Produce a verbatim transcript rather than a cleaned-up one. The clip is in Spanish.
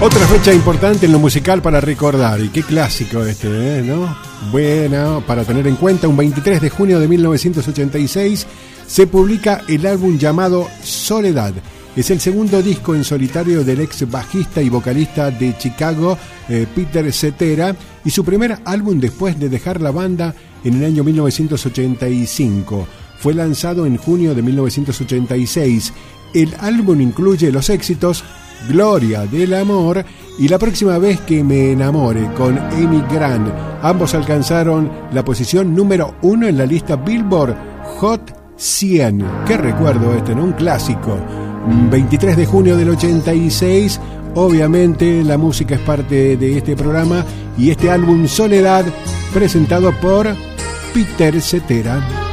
Otra fecha importante en lo musical para recordar, y qué clásico este, ¿eh? ¿No? Bueno, para tener en cuenta, un veintitrés de junio de mil novecientos ochenta y seis se publica el álbum llamado Soledad. Es el segundo disco en solitario del ex bajista y vocalista de Chicago, eh, Peter Cetera, y su primer álbum después de dejar la banda en el año mil novecientos ochenta y cinco. Fue lanzado en junio de mil novecientos ochenta y seis. El álbum incluye los éxitos Gloria del Amor y La próxima vez que me enamore con Amy Grant. Ambos alcanzaron la posición número uno en la lista Billboard Hot cien. Qué recuerdo este, ¿no? Un clásico. veintitrés de junio del ochenta y seis. Obviamente la música es parte de este programa y este álbum Soledad presentado por Peter Cetera.